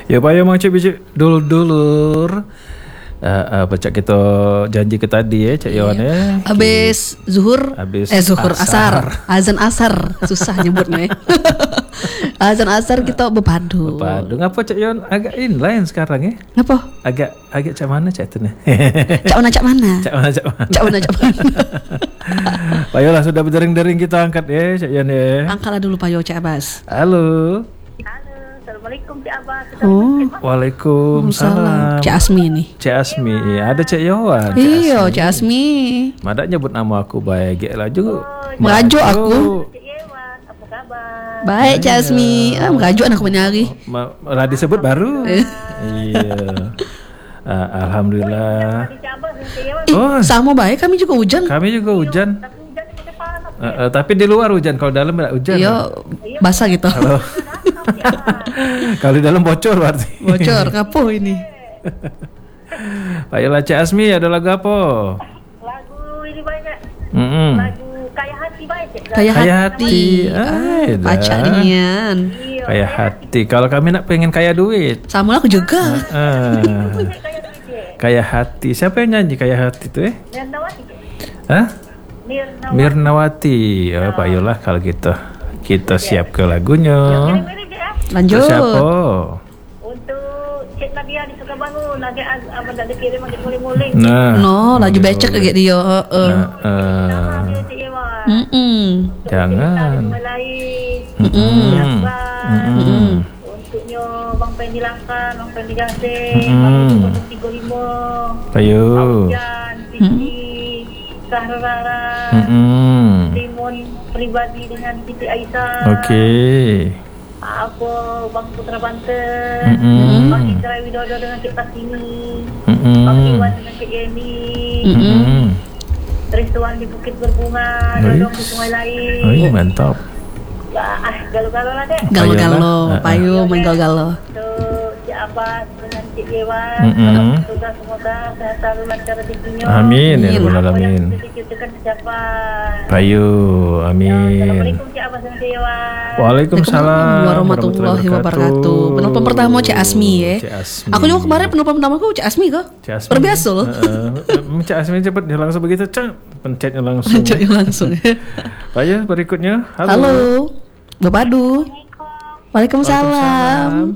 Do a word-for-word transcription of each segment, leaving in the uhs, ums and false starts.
Ya payo mang cek biji dulur-dulur. Uh, uh, baca kita janji ke tadi ya Cak Yohan ya. Habis zuhur, Habis eh zuhur asar. asar, azan asar, susah nyebutnya. Azan asar kita berpadu. Berpadu. Ngapa Cak Yohan agak inline sekarang ya? Ngapa? Agak agak cak mana Cak itu nih? Cak mana cak mana? Cak mana cak mana? Cak mana cak mana? Payolah sudah berdering-dering kita angkat ya Cak Yohan ya. Angkatlah dulu Payo Cak Abbas. Halo. Assalamualaikum Cik Abbas. Oh, Waalaikumsalam. Cak Asmi nih. Cak Asmi, iya, ada Cak Yohan. Iya, Cak Asmi. Madak nyebut nama aku baik laju. Merajuk aku. Cik Yewan, apa kabar? Baik Cak Asmi. Ah, merajuk anak hari. Malah disebut baru. Iya. Ah, Alhamdulillah. Di Cik Abbas dan Cik Yewan, Oh, Sama baik kami juga hujan. kami juga hujan. tapi hujan di pakai panas. Eh, eh, tapi di luar hujan, kalau dalam tidak hujan. Iya, basah gitu. Kalau kalau di dalam bocor berarti. Bocor, kapo ini. Baiklah Cak Asmi, ada lagu apa? Lagu ini banyak. Mm-mm. Lagu Kaya Hati baik Cik. Kayak Kaya hati. hati. Ah, Ay, baca dah. nian. Iya. Kaya hati. Kalau kami nak pengen kaya duit. Sama aku juga. Ah, Kaya duit Cik. kaya hati. Siapa yang nyanyi kaya hati itu eh? Mirnawati Cik. Hah? Mirnawati. Mirnawati. Oh, Pak Yolah kalau gitu. Kita siap ke lagunya. Mirip-mirip Cik ya. Lanjut. Siapa? Untuk Cik Nadia di Sukabangun, lagi abang dah dikirim lagi muling-muling. Nah. No, laju becek kayak dia. Heeh. Nah, eh, Nama Cik Yewan. Mm-mm. jangan. Untuk lain. Mm-mm. Abang. Mm-mm. Untuknya Bang Pendi Langkan, Bang Pendi Gasing, Mm-mm. Bang Pendi tiga puluh lima, Ayo. Hujan, Siti, Zahra Rara, Mm-mm. Timun pribadi dengan Siti Aisyah, Okey. apa Bang Putra Banten, Mm-mm. Bang Indra Widodo dengan Cik Pasini, Mm-mm. Bang Iwan dengan Cik Yeni, Mm-mm. Rizwan di Bukit Berbunga, Oi. Dodong di Sungai Lain. Oi, mantap. Ya, ah, galau-galau lah deh. Galo-galo, Ayolah. payu main galo-galo. Untuk Cik Abbas dengan Cik Yewan, Mm-mm. semoga semoga sehat selalu lancar rezekinya. Amin ya Amin. rabbal Apa yang alamin. sudah diciptakan tercapai. Payu, amin. Assalamualaikum Cik Abbas dan Cik Yewan. Waalaikumsalam warahmatullahi wabarakatuh. Penelpon pertama Cik Asmi ya. Cik Asmi. Aku juga kemarin penelpon pertama aku Cik Asmi kok. Cik Asmi. Berbiasa loh. Heeh. Uh, Cik Asmi cepat dia langsung begitu, cak. Pencetnya langsung. Cik langsung. Payu berikutnya. Halo. Halo. Bapak Du. Waalaikumsalam.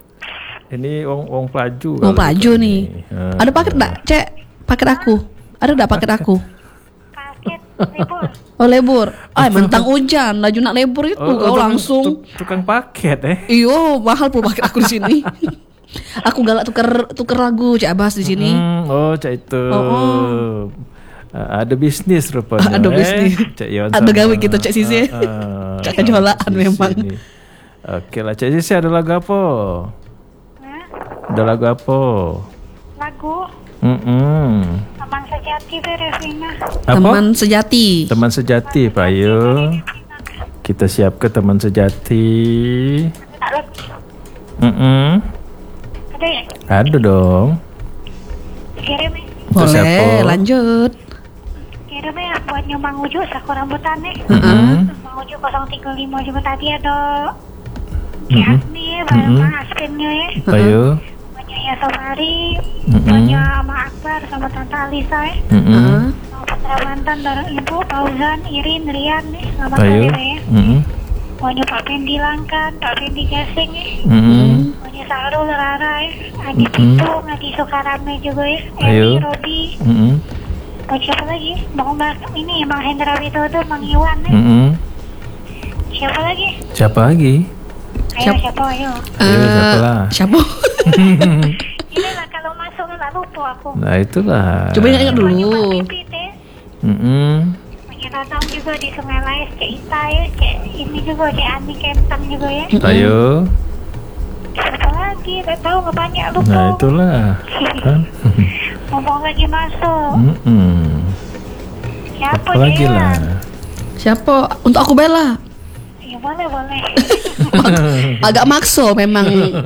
Ini wong wong pelaju. Mau kalau pelaju gitu nih. Ha. Ada paket enggak, Cek? Paket aku. Ada enggak paket aku? Paket libur. Oh, lebur. Ah, mentang hujan, laju nak lebur itu Oh, kau tukang- langsung. tuk- tukang paket eh. Iyo, mahal pun paket aku di sini. Aku galak tuker tuker lagu Cik Abbas di sini. Hmm, oh, cak itu. Oh, oh. Uh, ada bisnis rupanya. Ada eh. bisnis. Cak Yon Ada sama- gawe gitu, Cak Sisi. Uh, uh, Cak kejualan Cak Sisi memang. ni. Okey lah, Cak Sisi ada lagu apa? Hah? Ada lagu apa? Lagu Mm-mm. Abang Sejati itu Revina. Apa? Teman sejati. Teman sejati, Pak Ayu. Kita siap ke teman sejati. Tak lagi. Mm-mm. Ada ya? Ada dong. Kirim ya. Untuk siapa? Boleh, lanjut. Kirim ya buat Mang Uju Sakura Rambutan nih. Mm-mm. Mang Uju nol tiga lima juga tadi ada Cik Asmi, Mm-mm. Bang Aspennya ya. Pak Ayu. Banyak ya Sobari, Mm-mm. banyak Ama Akbar sama Tante Alisa ya. Mm-mm. Heeh. Sama Putra Mantan, Dorong Ibu, Fauzan, Irin, Rian nih. Selamat Pak Ayu. sore ya. Mm-mm. Banyak Pak Pendi Langkan, Pak Pendi Gasing ya. Mm-mm. Banyak Sarul, Rara ya. Adi Mm-mm. Pitung, Adi Sukarame juga ya. Ayo. Edi, Robi. Mm-mm. Banyak siapa lagi? Bang Bang ini Bang Hendra Widodo, Bang Iwan ya. Mm-mm. Siapa lagi? Siapa lagi? Ayo Siap- siapa ayo. Ayo, Eh, siapa lah? Siapa? Inilah kalau masuk nggak lupa aku. Nah itulah. Coba ingat-ingat dulu. Banyak Pak Pipit ya. Mm-mm. Banyak datang juga di Sungai Lais, Cek Ita ya, Cek ini juga Cek Ani Kentang juga ya. Ayo. Siapa lagi? Gak tahu nggak banyak lupa. Nah itulah. Kan? Ngomong lagi masuk. Mm-mm. Siapa Apa lagi dia? lah? Siapa? Untuk aku Bella. Ya boleh boleh. Agak makso memang